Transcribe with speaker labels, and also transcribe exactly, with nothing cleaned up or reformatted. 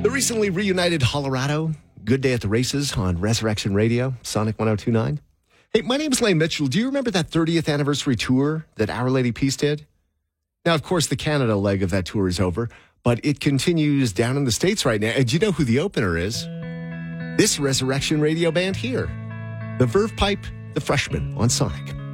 Speaker 1: The recently reunited Colorado. Good Day at the Races on Resurrection Radio, Sonic one oh two point nine. Hey, my name is Lane Mitchell. Do you remember that thirtieth anniversary tour that Our Lady Peace did? Now, of course, the Canada leg of that tour is over, but it continues down in the States right now. And do you know who the opener is? This Resurrection Radio band here. The Verve Pipe, the Freshmen on Sonic.